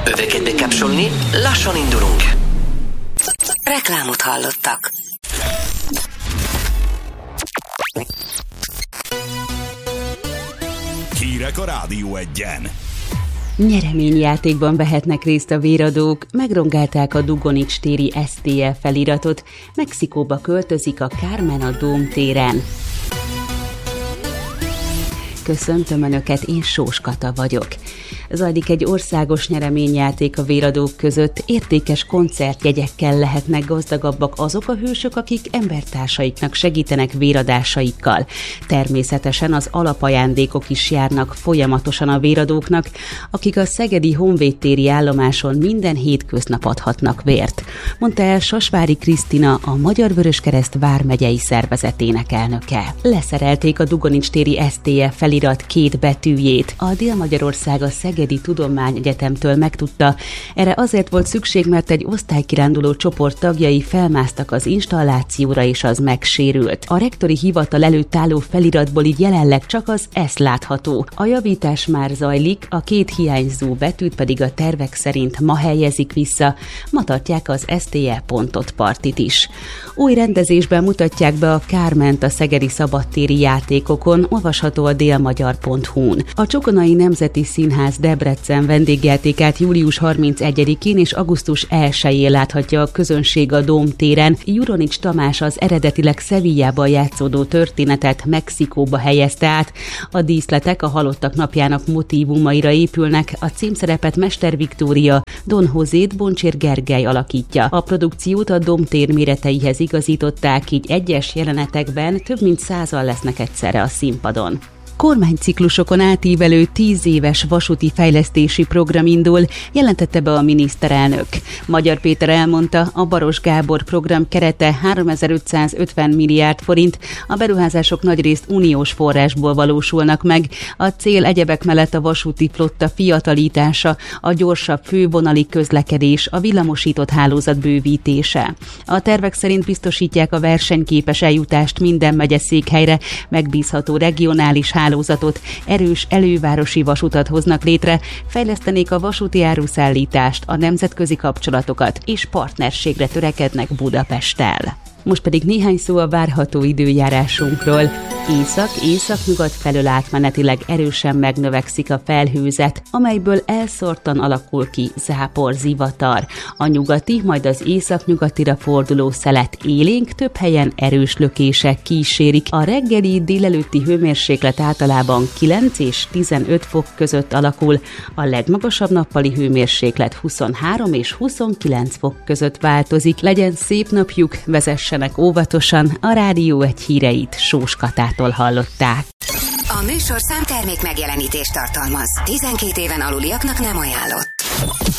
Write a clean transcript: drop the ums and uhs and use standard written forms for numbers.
Öveket bekapcsolni, lassan indulunk. Reklámot hallottak. Hírek a Rádió Egyen. Nyereményjátékban vehetnek részt a véradók, megrongálták a Dugonics téri STL feliratot, Mexikóba költözik a Carmen a Dóm téren. Köszöntöm Önöket, én Sós Kata vagyok. Zajlik egy országos nyereményjáték a véradók között, értékes koncertjegyekkel lehetnek gazdagabbak azok a hősök, akik embertársaiknak segítenek véradásaikkal. Természetesen az alapajándékok is járnak folyamatosan a véradóknak, akik a szegedi honvédtéri állomáson minden hétköznap adhatnak vért, mondta el Sasvári Krisztina, a Magyar Vöröskereszt vármegyei szervezetének elnöke. Leszerelték a Dugonics téri STL felirat 2 betűjét. A Dél-Magyarország a Szegedi Tudományegyetemtől megtudta. Erre azért volt szükség, mert egy osztálykiránduló csoport tagjai felmásztak az installációra, és az megsérült. A rektori hivatal előtt álló feliratból így jelenleg csak az S látható. A javítás már zajlik, a 2 hiányzó betűt pedig a tervek szerint ma helyezik vissza, ma tartják az STL pontot partit is. Új rendezésben mutatják be a Carment a szegedi szabadtéri játékokon, olvasható a délmagyar.hu-n. A Csokonai Nemzeti Színház Debrecen vendégjátékát július 31-én és augusztus 1-én láthatja a közönség a Dóm téren. Juronics Tamás az eredetileg Sevillában játszódó történetet Mexikóba helyezte át. A díszletek a halottak napjának motívumaira épülnek, a címszerepet Mester Viktória, Don Josét Boncsér Gergely alakítja. A produkciót a Dóm tér méreteihez igazították, így egyes jelenetekben több mint 100-an lesznek egyszerre a színpadon. Kormányciklusokon átívelő 10 éves vasúti fejlesztési program indul, jelentette be a miniszterelnök. Magyar Péter elmondta, a Baross Gábor program kerete 3550 milliárd forint, a beruházások nagyrészt uniós forrásból valósulnak meg. A cél egyebek mellett a vasúti flotta fiatalítása, a gyorsabb fővonali közlekedés, a villamosított hálózat bővítése. A tervek szerint biztosítják a versenyképes eljutást minden megyeszékhelyre, megbízható regionális hálózatot, erős elővárosi vasutat hoznak létre, fejlesztenék a vasúti áruszállítást, a nemzetközi kapcsolatokat és partnerségre törekednek Budapesttel. Most pedig néhány szó a várható időjárásunkról. Észak-északnyugat felől átmenetileg erősen megnövekszik a felhőzet, amelyből elszórtan alakul ki zápor, zivatar. A nyugati, majd az északnyugatira forduló szelet élénk, több helyen erős lökések kísérik. A reggeli, délelőtti hőmérséklet általában 9 és 15 fok között alakul, a legmagasabb nappali hőmérséklet 23 és 29 fok között változik. Legyen szép napjuk, vezessenek óvatosan, a Rádió Egy híreit Sós Katától hallották. A műsorszám termék megjelenítést tartalmaz. 12 éven aluliaknak nem ajánlott.